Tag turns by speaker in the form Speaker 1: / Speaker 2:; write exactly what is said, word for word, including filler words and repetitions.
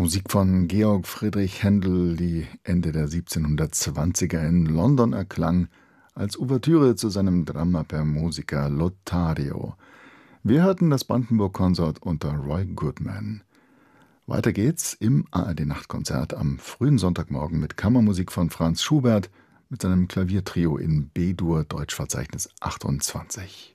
Speaker 1: Musik von Georg Friedrich Händel, die Ende der siebzehnhundertzwanziger in London erklang, als Ouvertüre zu seinem Drama per Musica Lothario. Wir hörten das Brandenburg-Konsort unter Roy Goodman. Weiter geht's im A R D-Nachtkonzert am frühen Sonntagmorgen mit Kammermusik von Franz Schubert mit seinem Klaviertrio in B-Dur, Deutschverzeichnis achtundzwanzig.